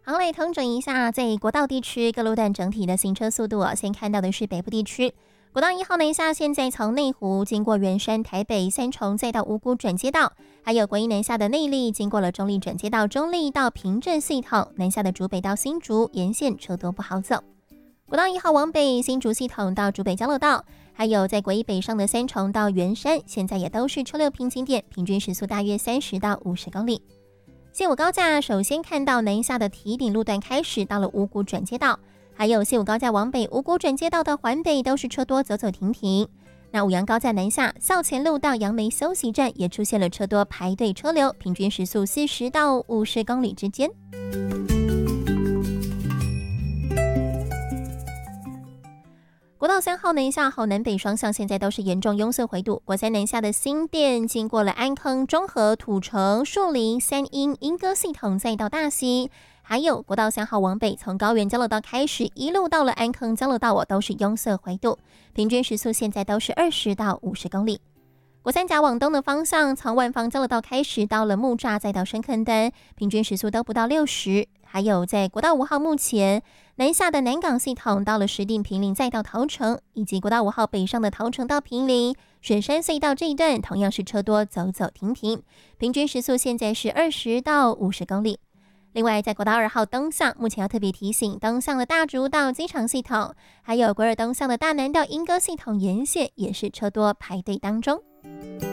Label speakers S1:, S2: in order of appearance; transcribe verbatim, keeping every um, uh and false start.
S1: 好，来统整一下，在国道地区各路段整体的行车速度、哦、先看到的是北部地区，国道一号南下，现在从内湖经过圆山、台北、三重，再到五股转接道，还有国一南下的内坜，经过了中坜转接道，中坜到平镇系统，南下的竹北到新竹沿线车多不好走。国道一号往北，新竹系统到竹北交流道，还有在国一北上的三重到圆山，现在也都是车流平行点，平均时速大约三十到五十公里。西武高架首先看到南下的堤顶路段开始，到了五股转接道，还有西武高架往北五股转接道到环北都是车多，走走停停。那五杨高架南下，校前路到杨梅休息站也出现了车多排队车流，平均时速四十到五十公里之间。国道三号南下后南北双向现在都是严重拥塞回堵，国三南下的新店经过了安坑、中和、土城、树林、三英、莺歌系统，再到大溪，还有国道三号往北从高原交流道开始一路到了安坑交流道，我都是拥塞回堵，平均时速现在都是二十到五十公里。国三甲往东的方向，从万芳交流道开始到了木栅，再到深坑灯，平均时速都不到六十。还有在国道五号目前南下的南港系统到了石碇坪林，再到桃城，以及国道五号北上的桃城到坪林、雪山隧道这一段同样是车多，走走停停，平均时速现在是二十到五十公里。另外在国道二号东向，目前要特别提醒东向的大竹到机场系统，还有国二东向的大南到莺歌系统沿线也是车多排队当中。